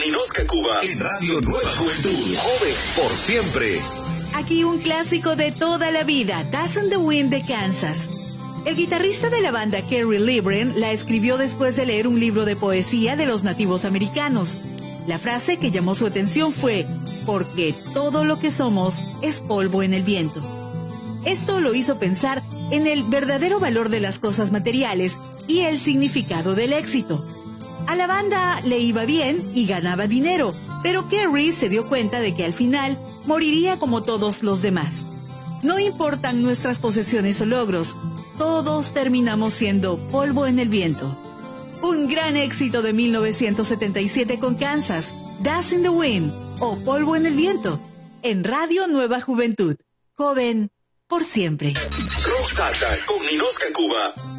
Ninoska Cuba en Radio Nueva Juventud. Joven por siempre. Aquí un clásico de toda la vida, Dust in the Wind de Kansas. El guitarrista de la banda Kerry Livgren la escribió después de leer un libro de poesía de los nativos americanos. La frase que llamó su atención fue, porque todo lo que somos es polvo en el viento. Esto lo hizo pensar en el verdadero valor de las cosas materiales y el significado del éxito. A la banda le iba bien y ganaba dinero, pero Kerry se dio cuenta de que al final moriría como todos los demás. No importan nuestras posesiones o logros, todos terminamos siendo polvo en el viento. Un gran éxito de 1977 con Kansas, Dust in the Wind o Polvo en el Viento, en Radio Nueva Juventud. Joven por siempre. Rock Data con Ninoska Cuba.